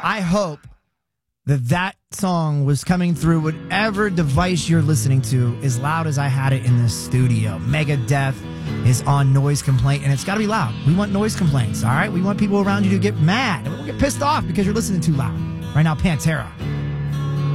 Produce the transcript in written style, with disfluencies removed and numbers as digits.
I hope that song was coming through whatever device you're listening to as loud as I had it in the studio. Megadeth is on noise complaint, and it's got to be loud. We want noise complaints, all right? We want people around you to get mad. We don't get pissed off because you're listening too loud. Right now, Pantera.